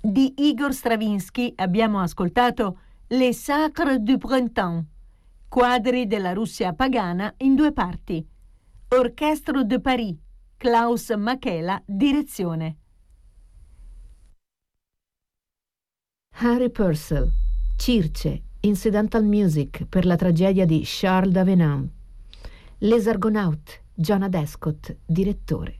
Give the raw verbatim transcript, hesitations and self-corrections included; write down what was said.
Di Igor Stravinsky abbiamo ascoltato Les Sacres du Printemps, quadri della Russia pagana in due parti. Orchestre de Paris, Klaus Machela, direzione. Harry Purcell, Circe, Incidental Music per la tragedia di Charles d'Avenant. Les Argonautes, John Adescott, direttore.